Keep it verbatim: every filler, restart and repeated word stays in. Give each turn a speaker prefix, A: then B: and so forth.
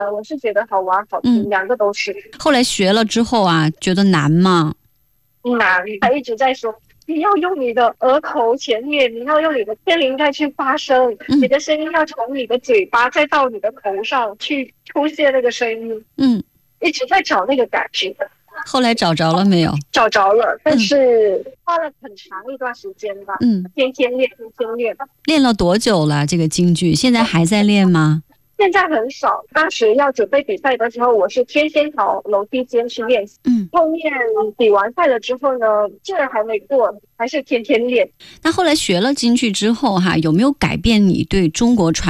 A: 呃，我是觉得好玩好听，
B: 嗯，
A: 两个都是。
B: 后来学了之后啊，觉得难吗？
A: 难，他一直在说，你要用你的额头前面，你要用你的天灵盖去发声，你
B: 嗯
A: 的声音要从你的嘴巴再到你的头上去出现那个声音，
B: 嗯，
A: 一直在找那个感觉。
B: 后来找着了没有？
A: 找着了，但
B: 嗯
A: 是花了很长一段时间吧，
B: 嗯，
A: 天天练，天天练。
B: 练了多久了？这个京剧现在还在练吗？
A: 现在很少，当时要准备比赛的时候，我是天天跑楼梯间去练习。
B: 嗯，
A: 后面比完赛了之后呢，这还没过，还是天天练。
B: 那后来学了京剧之后哈，有没有改变你对中国传